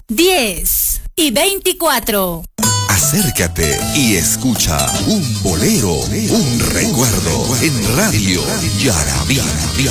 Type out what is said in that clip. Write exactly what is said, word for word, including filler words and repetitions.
diez y veinticuatro. Acércate y escucha un bolero, un recuerdo en Radio Yarabí.